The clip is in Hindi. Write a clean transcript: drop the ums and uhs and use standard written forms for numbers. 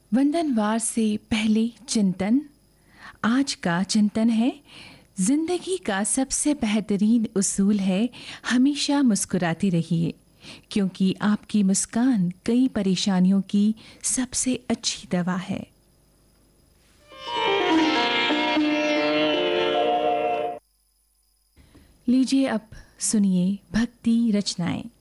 वंदनवार से पहले चिंतन। आज का चिंतन है, जिंदगी का सबसे बेहतरीन उसूल है हमेशा मुस्कुराते रहिए, क्योंकि आपकी मुस्कान कई परेशानियों की सबसे अच्छी दवा है। लीजिए अब सुनिए भक्ति रचनाएं।